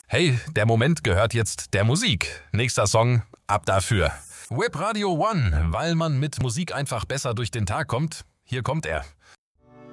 Hey, der Moment gehört jetzt der Musik. Nächster Song, ab dafür. Web Radio One, weil man mit Musik einfach besser durch den Tag kommt. Hier kommt er.